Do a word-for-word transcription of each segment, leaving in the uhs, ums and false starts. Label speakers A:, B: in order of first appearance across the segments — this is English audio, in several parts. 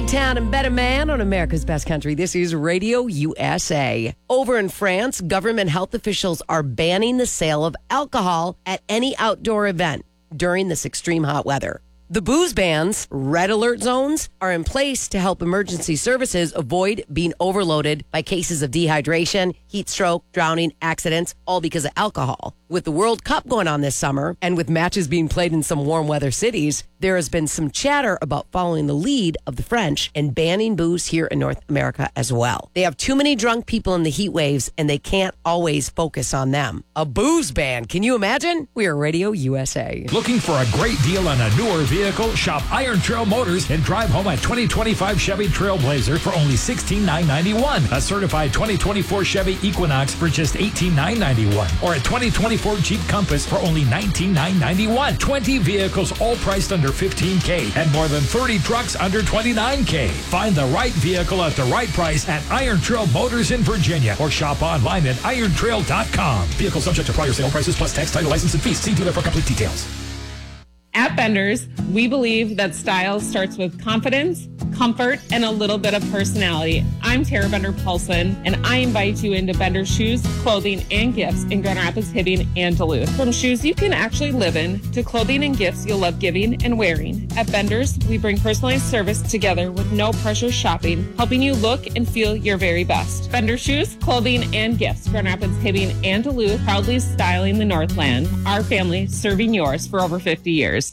A: Big Town and Better Man on America's Best Country. This is Radio U S A. Over in France, government health officials are banning the sale of alcohol at any outdoor event during this extreme hot weather. The booze bans, red alert zones, are in place to help emergency services avoid being overloaded by cases of dehydration, heat stroke, drowning, accidents, all because of alcohol. With the World Cup going on this summer, and with matches being played in some warm weather cities, there has been some chatter about following the lead of the French and banning booze here in North America as well. They have too many drunk people in the heat waves, and they can't always focus on them. A booze ban, can you imagine? We are Radio U S A.
B: Looking for a great deal on a newer vehicle? Shop Iron Trail Motors and drive home a twenty twenty-five Chevy Trailblazer for only sixteen thousand nine hundred ninety-one dollars. A certified twenty twenty-four Chevy Equinox for just eighteen thousand nine hundred ninety-one dollars. Or a twenty twenty-four Jeep Compass for only nineteen thousand nine hundred ninety-one dollars. twenty vehicles all priced under fifteen thousand dollars and more than thirty trucks under twenty-nine thousand dollars. Find the right vehicle at the right price at Iron Trail Motors in Virginia or shop online at iron trail dot com. Vehicle subject to prior sale prices plus tax, title, license, and fees. See dealer for complete details.
C: At Benders, we believe that style starts with confidence, comfort, and a little bit of personality. I'm Tara Bender-Paulson, and I invite you into Benders shoes, clothing, and gifts in Grand Rapids, Hibbing, and Duluth. From shoes you can actually live in to clothing and gifts you'll love giving and wearing. At Benders, we bring personalized service together with no pressure shopping, helping you look and feel your very best. Benders shoes, clothing, and gifts, Grand Rapids, Hibbing, and Duluth, proudly styling the Northland. Our family serving yours for over fifty years.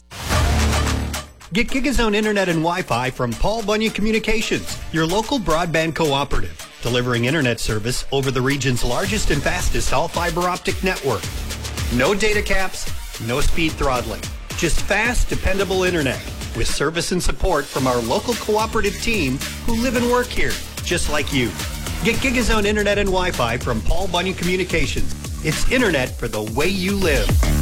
D: Get GigaZone Internet and Wi-Fi from Paul Bunyan Communications, your local broadband cooperative, delivering internet service over the region's largest and fastest all-fiber optic network. No data caps, no speed throttling, just fast, dependable internet with service and support from our local cooperative team who live and work here, just like you. Get GigaZone Internet and Wi-Fi from Paul Bunyan Communications. It's internet for the way you live.